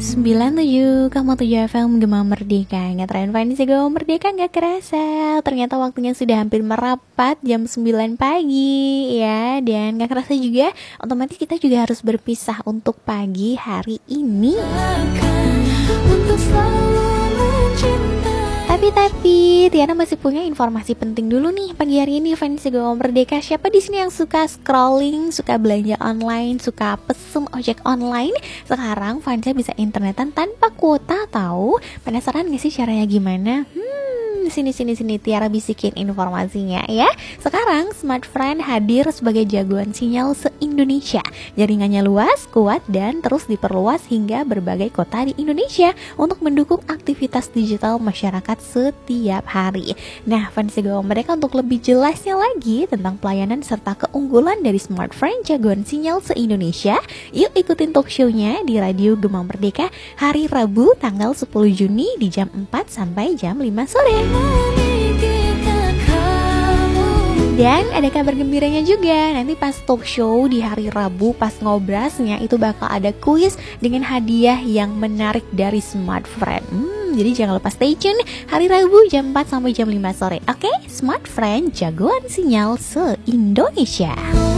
97,7 FM Gema Merdeka. Ngetren Fanny Gema Merdeka gak kerasa. Ternyata waktunya sudah hampir merapat jam 9 pagi ya. Dan gak kerasa juga, otomatis kita juga harus berpisah untuk pagi hari ini. Tapi Tiana masih punya informasi penting dulu nih pagi hari ini Fanny Gema Merdeka. Siapa di sini yang suka scrolling, suka belanja online, suka pesen ojek online? Sekarang Fanny bisa internetan tanpa kuota tahu. Penasaran gak sih caranya gimana? Sini Tiara bisikin informasinya ya. Sekarang Smartfren hadir sebagai jagoan sinyal se-Indonesia. Jaringannya luas, kuat, dan terus diperluas hingga berbagai kota di Indonesia untuk mendukung aktivitas digital masyarakat setiap hari. Nah, Fanny Gema Merdeka untuk lebih jelasnya lagi tentang pelayanan serta keunggulan dari Smartfren jagoan sinyal se-Indonesia, yuk ikutin talk show-nya di Radio Gema Merdeka hari Rabu tanggal 10 Juni di jam 4 sampai jam 5 sore. Dan ada kabar gembiranya juga. Nanti pas talk show di hari Rabu, pas ngobrasnya itu bakal ada kuis dengan hadiah yang menarik dari Smartfren. Jadi jangan lupa stay tune hari Rabu jam 4 sampai jam 5 sore. Oke? Smartfren jagoan sinyal se-Indonesia.